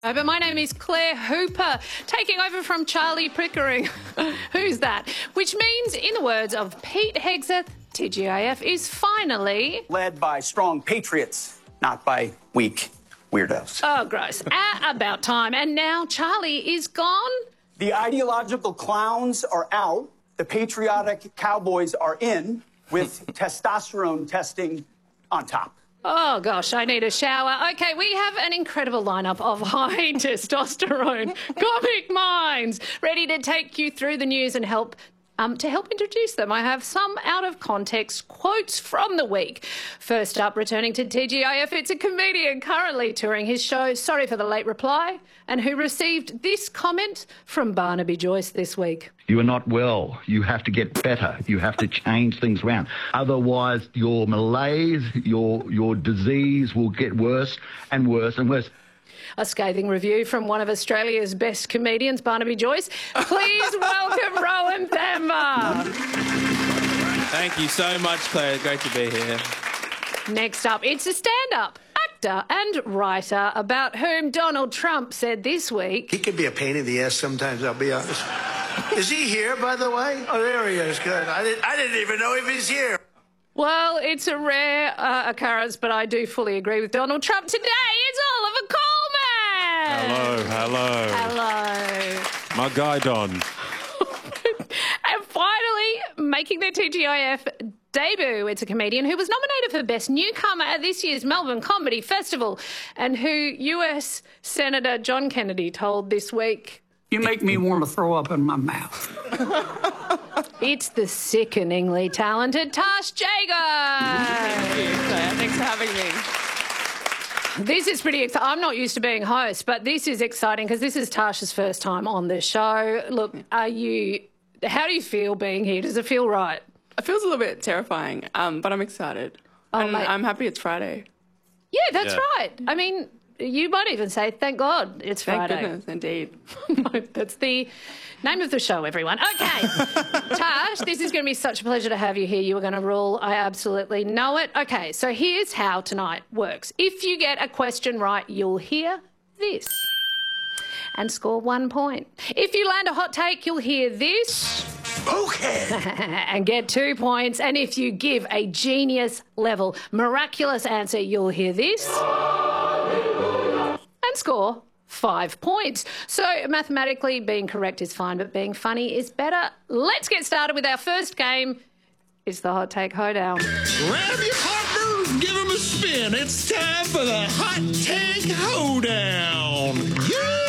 But my name is Claire Hooper, taking over from Charlie Pickering. Who's that? Which means, in the words of Pete Hegseth, TGIF is finally led by strong patriots, not by weak weirdos. Oh, gross. About time. And now Charlie is gone? The ideological clowns are out. The patriotic cowboys are in, with testosterone testing on top. Oh, gosh, I need a shower. OK, we have an incredible lineup of high testosterone comic minds ready to take you through the news and help introduce them. I have some out-of-context quotes from the week. First up, returning to TGIF, it's a comedian currently touring his show, sorry for the late reply, and who received this comment from Barnaby Joyce this week. You are not well. You have to get better. You have to change things around. Otherwise, your malaise, your disease will get worse and worse and worse. A scathing review from one of Australia's best comedians, Barnaby Joyce. Please welcome Rowan Thamma. Thank you so much, Claire. Great to be here. Next up, it's a stand-up actor and writer about whom Donald Trump said this week... He can be a pain in the ass sometimes, I'll be honest. Is he here, by the way? Oh, there he is. Good. I didn't even know if he's here. Well, it's a rare occurrence, but I do fully agree with Donald Trump. Today, it's Oliver Coleman. Hello. My guy, Don. And finally, making their TGIF debut, it's a comedian who was nominated for Best Newcomer at this year's Melbourne Comedy Festival and who US Senator John Kennedy told this week... You make me want to throw up in my mouth. It's the sickeningly talented Tash Jager. Thank you, Claire. Thanks for having me. This is pretty exciting. I'm not used to being host, but this is exciting because this is Tash's first time on the show. Look, how do you feel being here? Does it feel right? It feels a little bit terrifying, but I'm excited. And I'm happy it's Friday. Yeah, that's right. I mean... You might even say, thank God it's Friday. Thank goodness, indeed. That's the name of the show, everyone. OK, Tash, this is going to be such a pleasure to have you here. You are going to rule. I absolutely know it. OK, so here's how tonight works. If you get a question right, you'll hear this and score 1 point. If you land a hot take, you'll hear this... Okay. and get 2 points. And if you give a genius level, miraculous answer, you'll hear this... and score 5 points. So mathematically, being correct is fine, but being funny is better. Let's get started with our first game. It's the Hot Take Hoedown. Grab your partner, give him a spin. It's time for the Hot Take Hoedown. Yeah!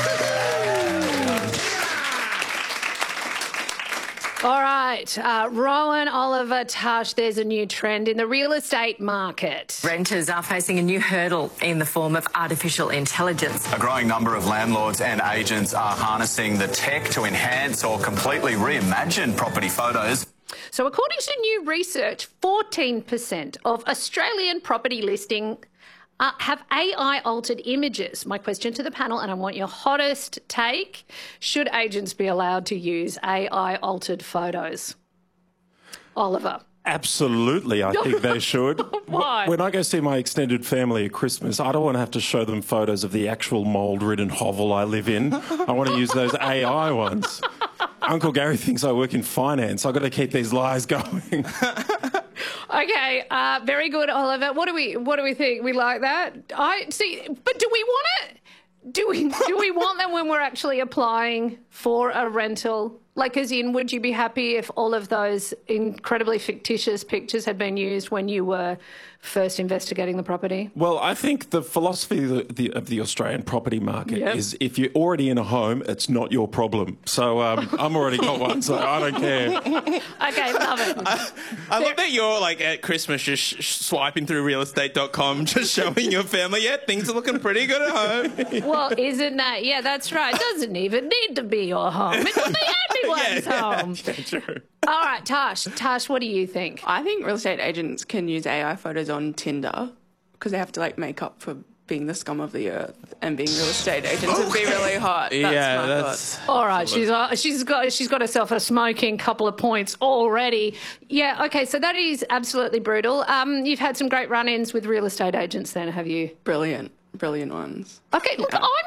All right, Rowan, Oliver, Tash, there's a new trend in the real estate market. Renters are facing a new hurdle in the form of artificial intelligence. A growing number of landlords and agents are harnessing the tech to enhance or completely reimagine property photos. So according to new research, 14% of Australian property listings have AI-altered images. My question to the panel, and I want your hottest take, should agents be allowed to use AI-altered photos? Oliver. Absolutely, I think they should. Why? When I go see my extended family at Christmas, I don't want to have to show them photos of the actual mould-ridden hovel I live in. I want to use those AI ones. Uncle Gary thinks I work in finance. I've got to keep these lies going. Okay, very good, Oliver. What do we think? We like that? I see, but do we want it? Do we want them when we're actually applying for a rental? Like, as in, would you be happy if all of those incredibly fictitious pictures had been used when you were first investigating the property? Well, I think the philosophy of the Australian property market is if you're already in a home, it's not your problem. So I'm already got one, so I don't care. Okay, love it. I love that you're, like, at Christmas just swiping through realestate.com, just showing your family, yeah, things are looking pretty good at home. Well, isn't that... Yeah, that's right. It doesn't even need to be your home. It could be everyone's home. Yeah, true. All right, Tash. Tash, what do you think? I think real estate agents can use AI photos on Tinder because they have to, like, make up for being the scum of the earth and being real estate agents and be really hot. That's my thought. All right, she's got herself a smoking couple of points already. Yeah, okay, so that is absolutely brutal. You've had some great run-ins with real estate agents then, have you? Brilliant ones. Okay, look, I'm going to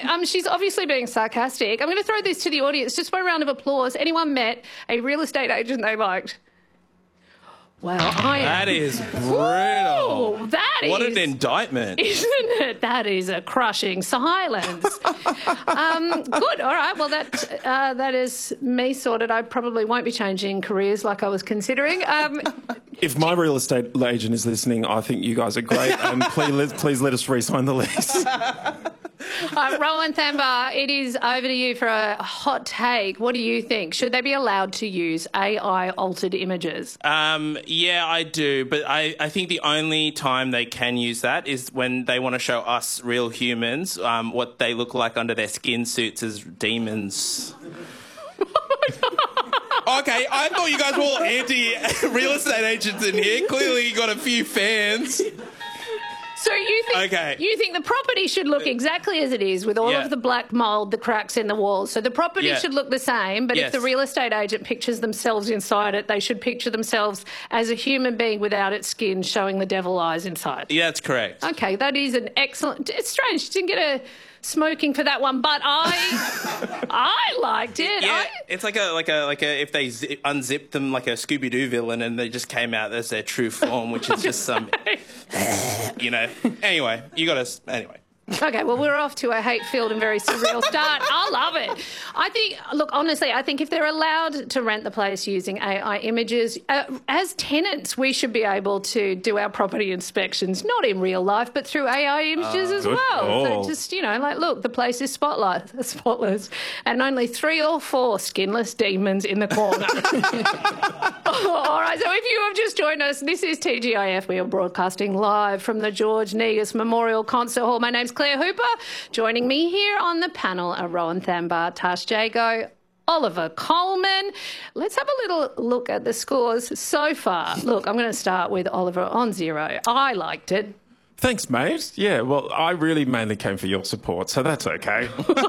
she's obviously being sarcastic. I'm going to throw this to the audience just by a round of applause. Anyone met a real estate agent they liked? Wow, That is brutal. What an indictment. Isn't it? That is a crushing silence. Good. All right. Well, that is me sorted. I probably won't be changing careers like I was considering. If my real estate agent is listening, I think you guys are great, and please let us re-sign the lease. Rowan Thambar, it is over to you for a hot take. What do you think? Should they be allowed to use AI-altered images? Yeah, I do. But I think the only time they can use that is when they want to show us real humans what they look like under their skin suits as demons. Okay, I thought you guys were all anti-real estate agents in here. Clearly you got a few fans. So you think the property should look exactly as it is with all of the black mould, the cracks in the walls. So the property should look the same, but if the real estate agent pictures themselves inside it, they should picture themselves as a human being without its skin showing the devil eyes inside. Yeah, that's correct. Okay, that is an excellent... It's strange, you didn't get a smoking for that one, but I liked it. Yeah, it's like a if they unzipped them like a Scooby-Doo villain and they just came out as their true form, which is just some, Anyway, anyway. Okay, well, we're off to a hate-filled and very surreal start. I love it. Honestly, I think if they're allowed to rent the place using AI images, as tenants, we should be able to do our property inspections, not in real life, but through AI images as well. So just, look, the place is spotless, and only 3 or 4 skinless demons in the corner. All right, so if you have just joined us, this is TGIF. We are broadcasting live from the George Negus Memorial Concert Hall. My name's Claire Hooper. Joining me here on the panel are Rowan Thambar, Tash Jago, Oliver Coleman. Let's have a little look at the scores so far. Look, I'm going to start with Oliver on 0. I liked it. Thanks, mate. Yeah, well, I really mainly came for your support, so that's okay.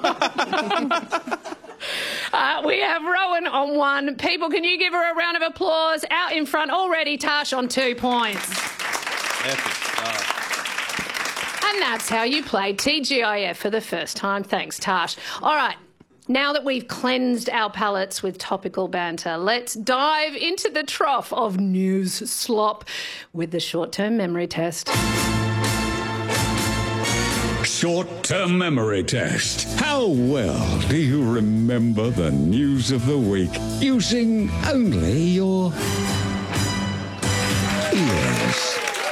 We have Rowan on 1. People, can you give her a round of applause? Out in front already, Tash on 2 points. Epic stuff. And that's how you play TGIF for the first time. Thanks, Tash. All right. Now that we've cleansed our palates with topical banter, let's dive into the trough of news slop with the short-term memory test. Short-term memory test. How well do you remember the news of the week using only your ears?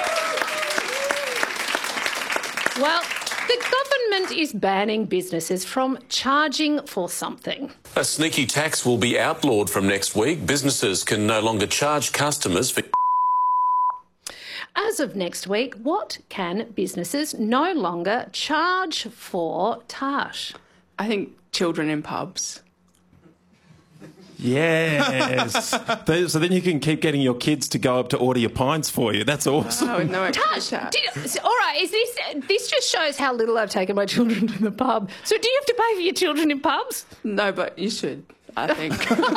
Well, the government is banning businesses from charging for something. A sneaky tax will be outlawed from next week. Businesses can no longer charge customers for... As of next week, what can businesses no longer charge for, Tash? I think children in pubs. Yes. So then you can keep getting your kids to go up to order your pints for you. That's awesome. Oh, no, Tash, all right, this just shows how little I've taken my children to the pub. So do you have to pay for your children in pubs? No, but you should, I think.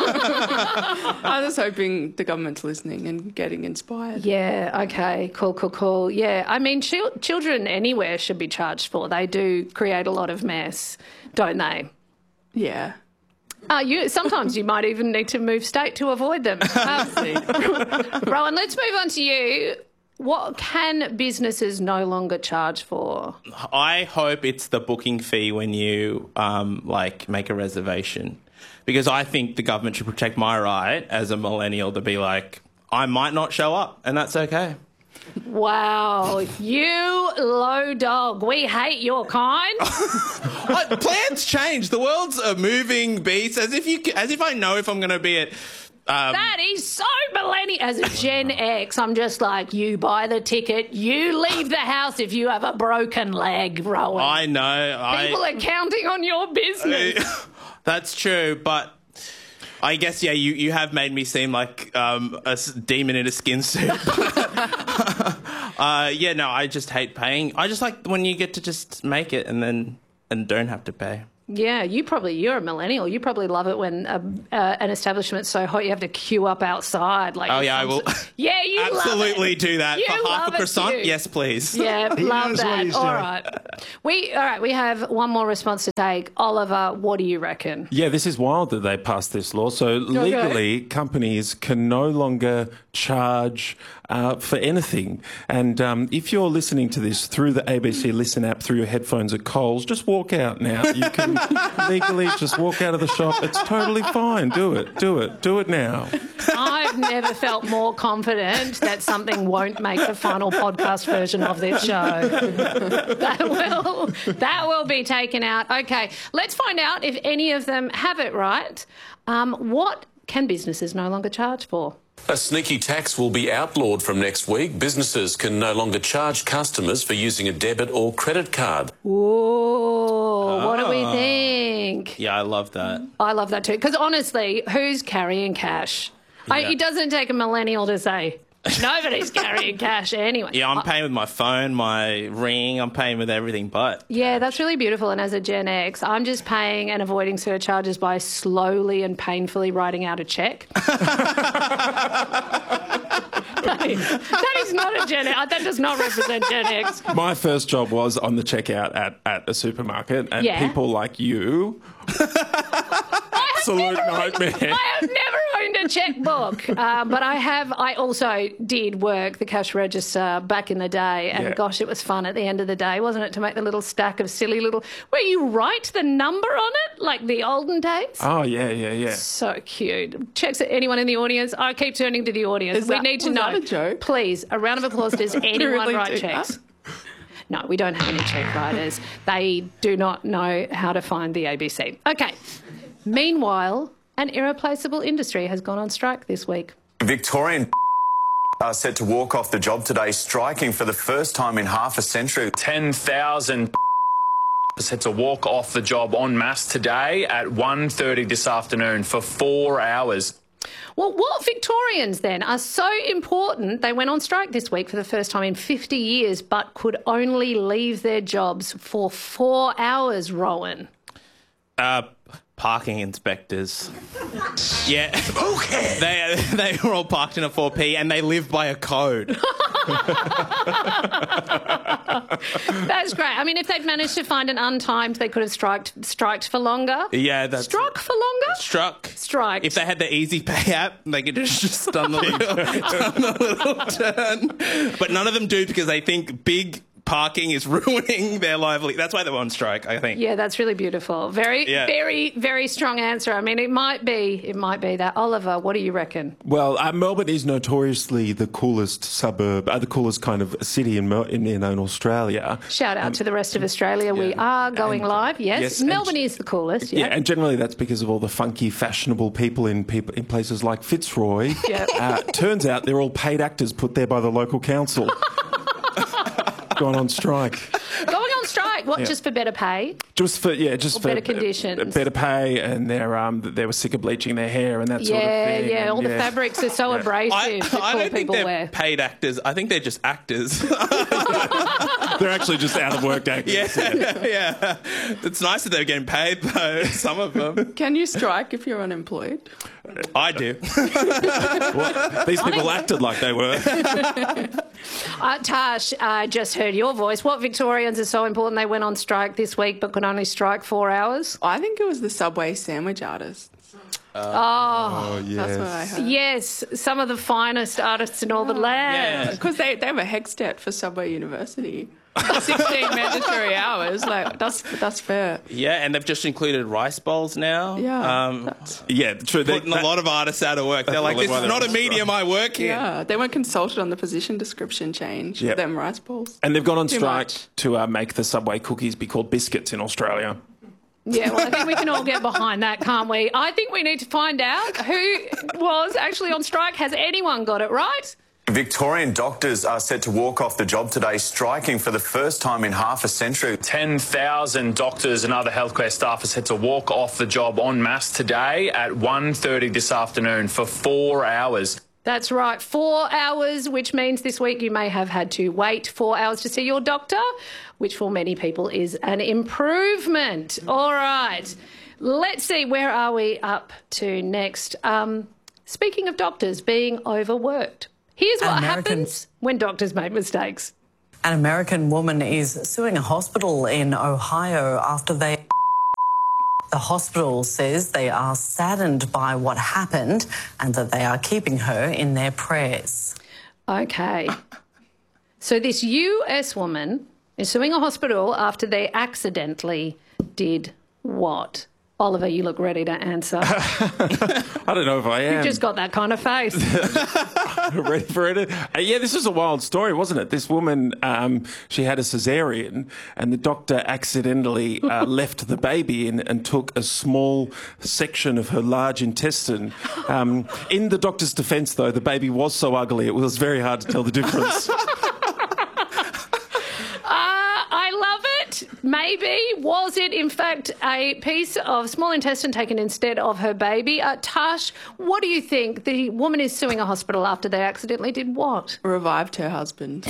I was hoping the government's listening and getting inspired. Yeah, okay, cool. Yeah, I mean, children anywhere should be charged for. They do create a lot of mess, don't they? Yeah. Sometimes you might even need to move state to avoid them. Rowan, let's move on to you. What can businesses no longer charge for? I hope it's the booking fee when you make a reservation, because I think the government should protect my right as a millennial to be like, I might not show up, and that's okay. Wow, you low dog. We hate your kind. Plans change. The world's a moving beast. As if I know if I'm going to be at... that is so millennial. As a Gen X, I'm just like, you buy the ticket, you leave the house if you have a broken leg, Rowan. I know. People are counting on your business. That's true, but... I guess, you have made me seem like a demon in a skin suit. I just hate paying. I just like when you get to just make it and don't have to pay. Yeah, you're a millennial. You probably love it when an establishment's so hot you have to queue up outside. Like, Oh, yeah, I will. Yeah, you absolutely love it. do that. You For half love a it croissant? too. Yes, please. Yeah, He love knows what that. he's All doing. right. We have one more response to take. Oliver, what do you reckon? Yeah, this is wild that they passed this law. So legally, companies can no longer charge for anything. And if you're listening to this through the ABC Listen app, through your headphones at Coles, just walk out now. You can legally just walk out of the shop. It's totally fine. Do it now. I've never felt more confident that something won't make the final podcast version of this show. That will be taken out. Okay, let's find out if any of them have it right. What can businesses no longer charge for? A sneaky tax will be outlawed from next week. Businesses can no longer charge customers for using a debit or credit card. Ooh, what do we think? Yeah, I love that. I love that too. Because honestly, who's carrying cash? It doesn't take a millennial to say nobody's carrying cash anyway. Yeah, I'm paying with my phone, my ring. I'm paying with everything but. Yeah, that's really beautiful. And as a Gen X, I'm just paying and avoiding surcharges by slowly and painfully writing out a check. That is not a Gen X. That does not represent Gen X. My first job was on the checkout at a supermarket, and people like you. Absolute nightmare. I have never owned a checkbook, but I also did work the cash register back in the day, and gosh, it was fun at the end of the day, wasn't it, to make the little stack of silly little, where you write the number on it, like the olden days. Oh, yeah. So cute. Checks at anyone in the audience. I keep turning to the audience. We need to know. Was that a joke? Please, a round of applause. Does anyone really write do checks? No, we don't have any check writers. They do not know how to find the ABC. Okay. Meanwhile, an irreplaceable industry has gone on strike this week. Victorian are set to walk off the job today, striking for the first time in half a century. 10,000 set to walk off the job en masse today at 1:30 this afternoon for 4 hours. Well, what Victorians then are so important, they went on strike this week for the first time in 50 years, but could only leave their jobs for 4 hours, Rowan? Parking inspectors. Yeah. Okay. They were all parked in a 4P and they live by a code. That's great. I mean, if they'd managed to find an untimed, they could have striked for longer. Yeah, that's... Struck for longer? Strike. If they had the Easy Pay app, they could just done the little turn. But none of them do because they think big parking is ruining their livelihood. That's why they were on strike, I think. Yeah, that's really beautiful. Very, very strong answer. I mean, it might be that. Oliver, what do you reckon? Well, Melbourne is notoriously the coolest suburb, the coolest kind of city in Australia. Shout out to the rest of Australia. We are going live. Yes, Melbourne is the coolest. Yeah, and generally that's because of all the funky, fashionable people in places like Fitzroy. Turns out they're all paid actors put there by the local council. Going on strike. What, just for better pay? Just for better conditions. Better pay, and they were sick of bleaching their hair and that sort of thing. Yeah, all the fabrics are so abrasive that I poor don't think people they're wear. paid actors. I think they're just actors. They're actually just out of work actors. Yeah. It's nice that they're getting paid, though, some of them. Can you strike if you're unemployed? I do. Well, these people acted like they were. Tash, I just heard your voice. What Victorians are so important they went on strike this week but could only strike 4 hours? I think it was the Subway sandwich artists. Yes. That's what I heard. Yes, some of the finest artists in all the land. Because they have a HECS for Subway University. 16 mandatory hours. Like, that's fair. Yeah, and they've just included rice bowls now. Yeah. True. Putting a lot of artists out of work. They're like, this is not a medium I work in. Yeah, they weren't consulted on the position description change. Them rice bowls. And they've gone on strike to make the Subway cookies be called biscuits in Australia. Yeah, well, I think we can all get behind that, can't we? I think we need to find out who was actually on strike. Has anyone got it right? Victorian doctors are set to walk off the job today, striking for the first time in half a century. 10,000 doctors and other healthcare staff are set to walk off the job en masse today at 1:30 this afternoon for 4 hours. That's right, 4 hours, which means this week you may have had to wait 4 hours to see your doctor, which for many people is an improvement. All right, let's see, where are we up to next? Speaking of doctors being overworked, here's what happens when doctors make mistakes. An American woman is suing a hospital in Ohio after the hospital says they are saddened by what happened and that they are keeping her in their prayers. Okay. So this US woman is suing a hospital after they accidentally did what? Oliver, you look ready to answer. I don't know if I am. You've just got that kind of face. Ready for it? Yeah, this was a wild story, wasn't it? This woman, she had a cesarean and the doctor accidentally left the baby in and took a small section of her large intestine. In the doctor's defence, though, the baby was so ugly it was very hard to tell the difference. I love it. Maybe. Was it, in fact, a piece of small intestine taken instead of her baby? Tash, what do you think? The woman is suing a hospital after they accidentally did what? Revived her husband.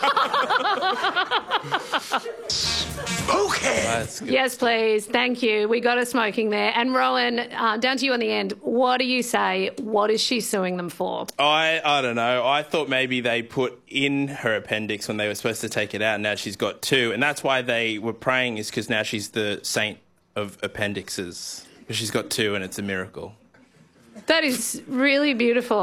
Okay. Yes, please. Thank you. We got her smoking there. And Rowan, down to you on the end. What do you say? What is she suing them for? I don't know. I thought maybe they put in her appendix when they were supposed to take it out. Now she's got two. And that's why they were praying, is because now she's the saint of appendixes. Because she's got two and it's a miracle. That is really beautiful.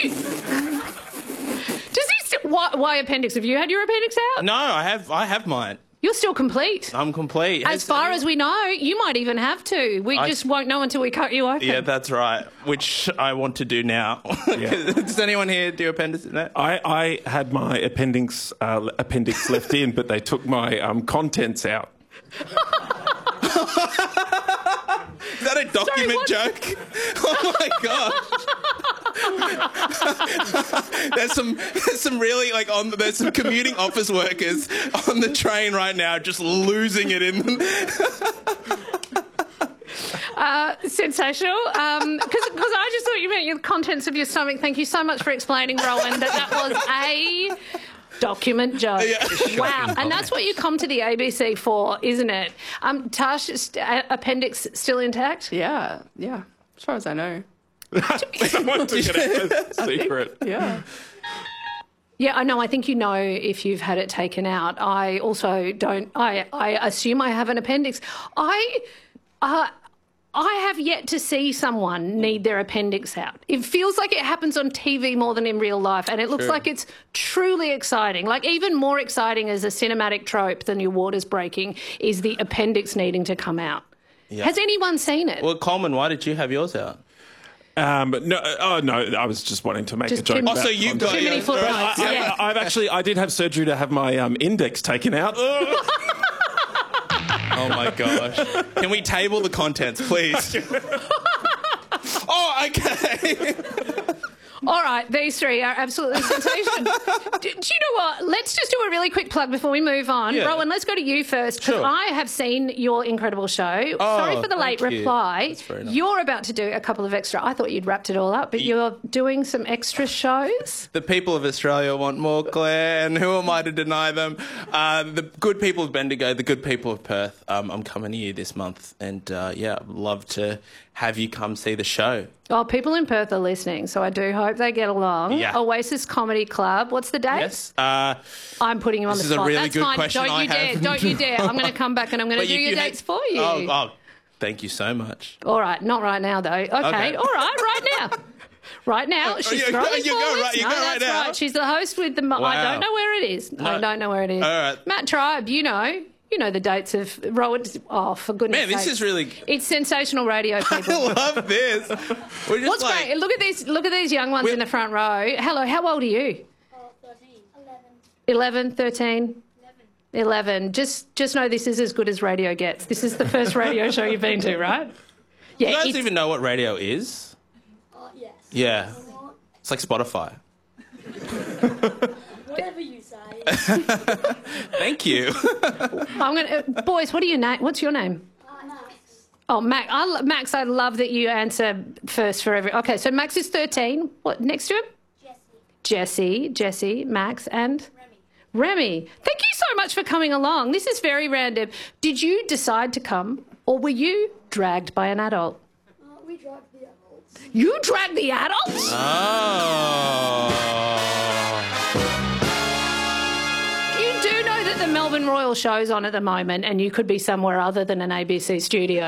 Why appendix? Have you had your appendix out? No, I have mine. You're still complete. I'm complete. As far as we know, you might even have to. We just won't know until we cut you open. Yeah, that's right, which I want to do now. Yeah. Does anyone here do appendix? No? I had my appendix left in, but they took my contents out. Is that a document joke? Oh my god! there's some really there's some commuting office workers on the train right now just losing it in them. Sensational. Because I just thought you meant the contents of your stomach. Thank you so much for explaining, Rowan, that was a document joke. Yeah. Wow. And that's what you come to the ABC for, isn't it? Tash, appendix still intact? Yeah. As far as I know. Someone took it out. Secret. Yeah. Yeah, I know. I think you know if you've had it taken out. I also don't. I assume I have an appendix. I have yet to see someone need their appendix out. It feels like it happens on TV more than in real life, and it looks like it's truly exciting. Like, even more exciting as a cinematic trope than your waters breaking is the appendix needing to come out. Yeah. Has anyone seen it? Well, Coleman, why did you have yours out? No, I was just wanting to make a joke. So you got too many footnotes. I did have surgery to have my index taken out. Oh my gosh. Can we table the contents, please? Oh, okay. All right, these three are absolutely sensational. Do you know what? Let's just do a really quick plug before we move on. Yeah. Rowan, let's go to you first, because I have seen your incredible show. Sorry for the late reply. Nice. You're about to do a couple of extra. I thought you'd wrapped it all up, but you're doing some extra shows. The people of Australia want more, Claire, and who am I to deny them? The good people of Bendigo, the good people of Perth. I'm coming to you this month, and I'd love to have you come see the show. Oh, people in Perth are listening, so I do hope they get along. Yeah. Oasis Comedy Club. What's the date? Yes. I'm putting you on the spot. This is a really That's good fine. question. Don't you dare. I'm going to come back and I'm going to do your dates for you. Oh, thank you so much. All right. Not right now, though. Okay. All right. Right now. Right now. She's throwing forwards. You go right now. Right. She's the host with the... Wow. I don't know where it is. I don't know where it is. All right. Matt Tribe, you know the dates of Rowan. Oh, for goodness sake. Man, this is really... It's sensational radio, people. I love this. What's great? Look at these young ones in the front row. Hello, how old are you? 13. 11, 13? 11. Just know this is as good as radio gets. This is the first radio show you've been to, right? Yeah. You guys even know what radio is? Yes. Yeah. It's like Spotify. Whatever you say. Thank you. I'm gonna, boys. What's your name? Max. Oh, Max. I love that you answer first for every. Okay, so Max is 13. What next to him? Jesse, Max, and Remy. Thank you so much for coming along. This is very random. Did you decide to come, or were you dragged by an adult? We dragged the adults. You dragged the adults? You do know that the Melbourne Royal show's on at the moment, and you could be somewhere other than an ABC studio.